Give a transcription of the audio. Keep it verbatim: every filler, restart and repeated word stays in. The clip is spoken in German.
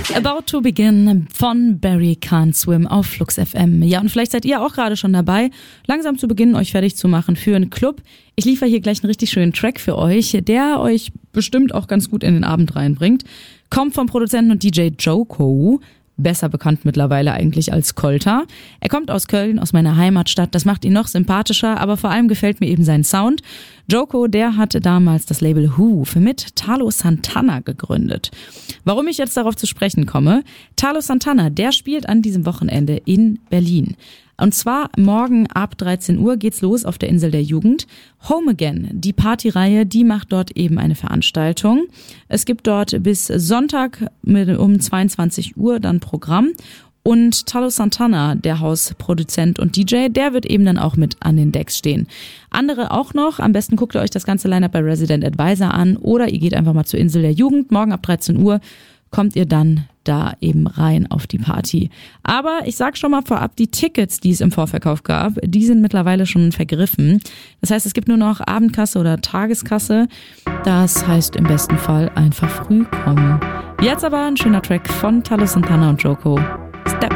About to Begin von Barry Can't Swim auf Flux F M. Ja, und vielleicht seid ihr auch gerade schon dabei, langsam zu beginnen, euch fertig zu machen für einen Club. Ich liefere hier gleich einen richtig schönen Track für euch, der euch bestimmt auch ganz gut in den Abend reinbringt. Kommt vom Produzenten und D J Joko, besser bekannt mittlerweile eigentlich als Kolter. Er kommt aus Köln, aus meiner Heimatstadt. Das macht ihn noch sympathischer, aber vor allem gefällt mir eben sein Sound. Joko, der hatte damals das Label Who mit Talo Santana gegründet. Warum ich jetzt darauf zu sprechen komme? Talo Santana, der spielt an diesem Wochenende in Berlin. Und zwar morgen ab dreizehn Uhr geht's los auf der Insel der Jugend. Home Again, die Partyreihe, die macht dort eben eine Veranstaltung. Es gibt dort bis Sonntag um zweiundzwanzig Uhr dann Programm. Und Talo Santana, der Hausproduzent und D J, der wird eben dann auch mit an den Decks stehen. Andere auch noch, am besten guckt ihr euch das ganze Line-Up bei Resident Advisor an oder ihr geht einfach mal zur Insel der Jugend. Morgen ab dreizehn Uhr kommt ihr dann da eben rein auf die Party. Aber ich sag schon mal vorab, die Tickets, die es im Vorverkauf gab, die sind mittlerweile schon vergriffen. Das heißt, es gibt nur noch Abendkasse oder Tageskasse. Das heißt im besten Fall einfach früh kommen. Jetzt aber ein schöner Track von Talo Santana und Joko.